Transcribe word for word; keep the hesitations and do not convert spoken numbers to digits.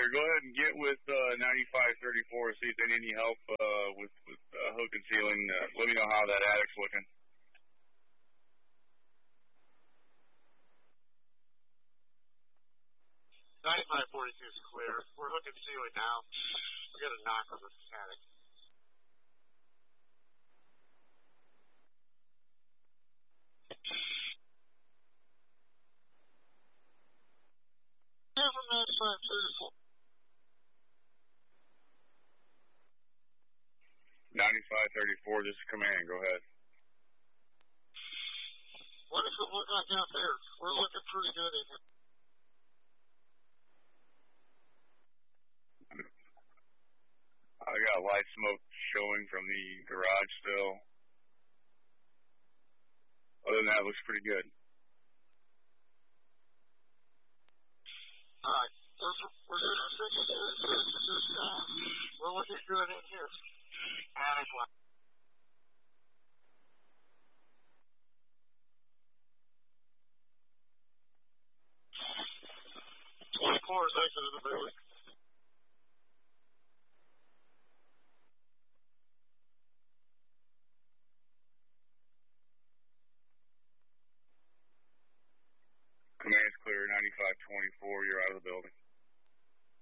clear. Go ahead and get with uh, ninety-five thirty-four, see if they need any help uh, with, with uh, hook and ceiling. Uh, let me know how that attic's looking. ninety-five forty-two is clear. We're hooking ceiling now. We got a knock on this attic. Here from ninety-five thirty-four. ninety-five thirty-four, this is command. Go ahead. What does it look like out there? We're looking pretty good in here. I got light smoke showing from the garage still. Other than that, it looks pretty good. All right. We're, we're We're looking good in here. Attic one. twenty-four is exiting the building. Command's clear, ninety-five twenty-four, you're out of the building.